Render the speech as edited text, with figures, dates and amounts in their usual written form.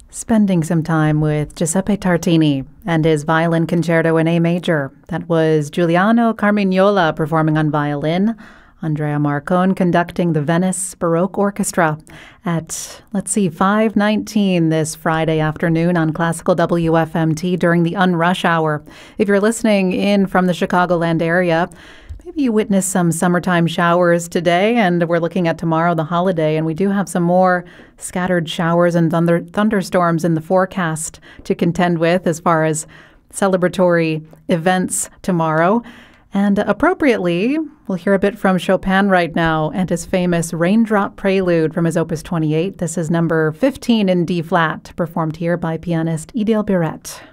Spending some time with Giuseppe Tartini and his violin concerto in A major. That was Giuliano Carmignola performing on violin, Andrea Marcone conducting the Venice Baroque Orchestra at, 5:19 this Friday afternoon on Classical WFMT during the Unrush Hour. If you're listening in from the Chicagoland area, maybe you witnessed some summertime showers today, and we're looking at tomorrow, the holiday, and we do have some more scattered showers and thunderstorms in the forecast to contend with as far as celebratory events tomorrow. And appropriately, we'll hear a bit from Chopin right now and his famous Raindrop Prelude from his Opus 28. This is number 15 in D-flat, performed here by pianist Idil Biret.